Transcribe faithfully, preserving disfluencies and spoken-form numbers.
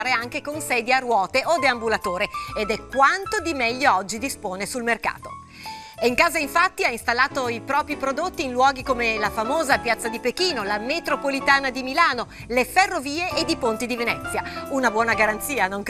anche con sedia a ruote o deambulatore ed è quanto di meglio oggi dispone sul mercato. E in casa infatti ha installato i propri prodotti in luoghi come la famosa Piazza di Pechino, la metropolitana di Milano, le ferrovie ed i ponti di Venezia. Una buona garanzia, non credo?